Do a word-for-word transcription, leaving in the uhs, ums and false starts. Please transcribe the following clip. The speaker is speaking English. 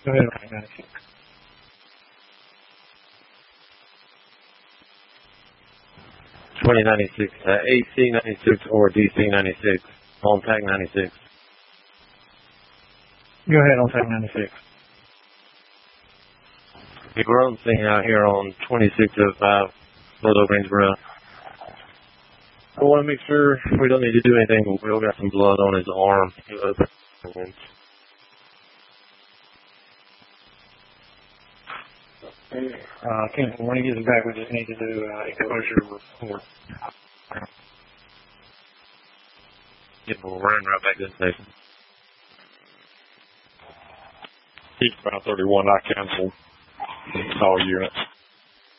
Go ahead, on ninety-six. twenty ninety-six, uh, A C ninety-six or D C ninety-six, on tag ninety-six. Go ahead, on tag ninety-six. The road thing out here on twenty-six oh five, Little Greensboro. I want to make sure we don't need to do anything, but Will got some blood on his arm. Uh, Ken, when he gets back, we just need to do uh, exposure report. Yeah, we'll run right back to the station. Eastbound thirty-one, I canceled all units.